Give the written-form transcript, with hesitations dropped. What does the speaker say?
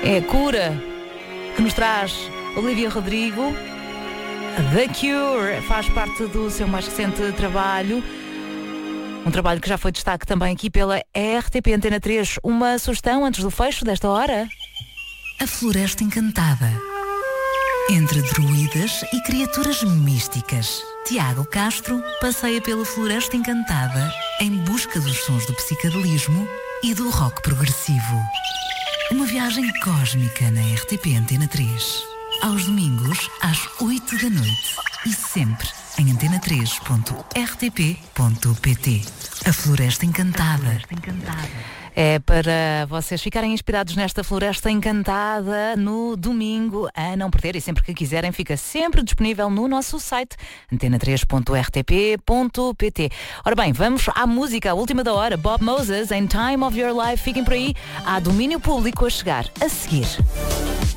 É a cura que nos traz Olivia Rodrigo. The Cure faz parte do seu mais recente trabalho. Um trabalho que já foi destaque também aqui pela RTP Antena 3. Uma sugestão antes do fecho desta hora? A Floresta Encantada. Entre druidas e criaturas místicas, Tiago Castro passeia pela Floresta Encantada em busca dos sons do psicadelismo e do rock progressivo. Uma viagem cósmica na RTP Antena 3. Aos domingos, às 8 da noite. E sempre em antena3.rtp.pt. A Floresta Encantada. É para vocês ficarem inspirados nesta Floresta Encantada no domingo, a não perder, e sempre que quiserem fica sempre disponível no nosso site antena3.rtp.pt. Ora bem, vamos à música, a última da hora. Bob Moses em Time of Your Life. Fiquem por aí, há domínio público a chegar a seguir.